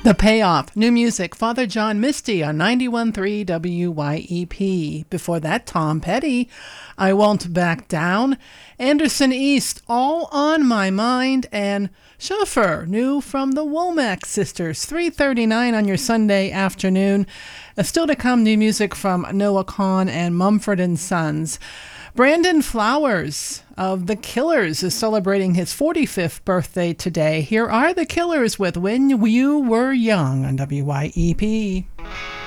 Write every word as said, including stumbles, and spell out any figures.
The Payoff, new music, Father John Misty on ninety-one point three W Y E P. Before that, Tom Petty, I Won't Back Down. Anderson East, All on My Mind. And Chauffeur, new from the Womack Sisters, three thirty-nine on your Sunday afternoon. Uh, still to come, new music from Noah Kahan and Mumford and Sons. Brandon Flowers of The Killers is celebrating his forty-fifth birthday today. Here are The Killers with When You Were Young on W Y E P.